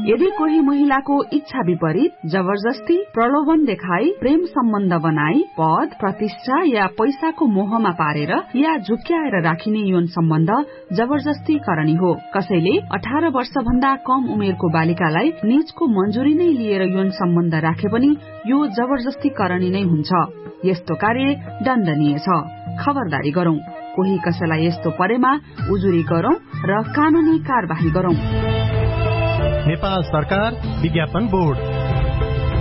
यदि कोही महिलाको इच्छा विपरीत जबरजस्ती प्रलोभन देखाई प्रेम सम्बन्ध बनाई पद प्रतिष्ठा या पैसाको मोहमा पारेर या झुक्क्याएर राखिने यौन सम्बन्ध जबरजस्ती करणी हो। कसैले 18 वर्ष भन्दा कम उमेरको बालिकालाई निजको मन्जुरी नै लिएर यौन सम्बन्ध राखे पनि यो जबरजस्ती करणी नै हुन्छ। यस्तो कार्य दण्डनीय छ। खबरदारी गरौं, कोही कसैलाई यस्तो परेमा उजुरी गरौं र कानूनी कार्यवाही गरौं। नेपाल सरकार विज्ञापन बोर्ड।